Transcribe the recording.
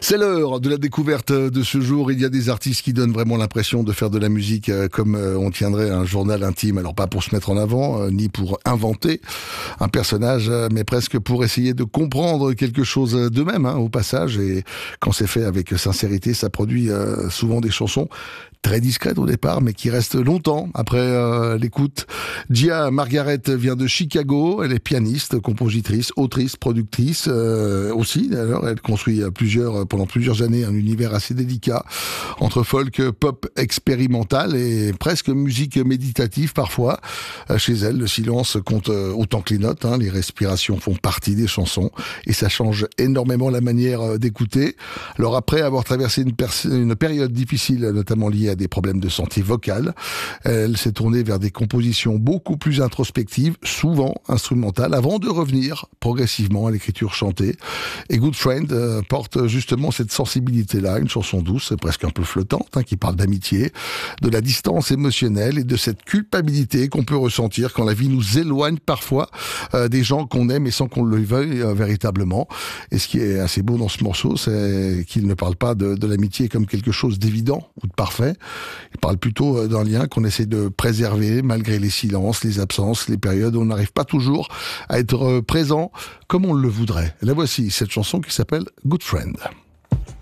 C'est l'heure de la découverte de ce jour. Il y a des artistes qui donnent vraiment l'impression de faire de la musique comme on tiendrait un journal intime. Alors pas pour se mettre en avant, ni pour inventer un personnage, mais presque pour essayer de comprendre quelque chose d'eux-mêmes au passage. Et quand c'est fait avec sincérité, ça produit souvent des chansons très discrètes au départ, mais qui restent longtemps après l'écoute. Gia Margaret vient de Chicago. Elle est pianiste, compositrice, autrice, productrice aussi. D'ailleurs, elle construit pendant plusieurs années un univers assez délicat entre folk, pop expérimental et presque musique méditative parfois. Chez elle, le silence compte autant que les notes. Les respirations font partie des chansons et ça change énormément la manière d'écouter. Alors après avoir traversé une période difficile, notamment liée à des problèmes de santé vocale, elle s'est tournée vers des compositions beaucoup plus introspectives, souvent instrumentales, avant de revenir progressivement à l'écriture chantée. Et Good Friend porte justement cette sensibilité-là, une chanson douce, presque un peu flottante, qui parle d'amitié, de la distance émotionnelle et de cette culpabilité qu'on peut ressentir quand la vie nous éloigne parfois des gens qu'on aime et sans qu'on le veuille véritablement. Et ce qui est assez beau dans ce morceau, c'est qu'il ne parle pas de l'amitié comme quelque chose d'évident ou de parfait. Il parle plutôt d'un lien qu'on essaie de préserver malgré les silences, les absences, les périodes où on n'arrive pas toujours à être présent comme on le voudrait. La voici, cette chanson qui s'appelle Good Friend.